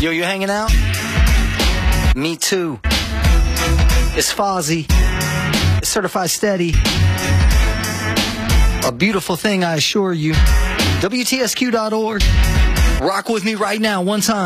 Yo, you hanging out? Me too. It's Fozzy. It's Certified Steady. A beautiful thing, I assure you. WTSQ.org. Rock with me right now, one time.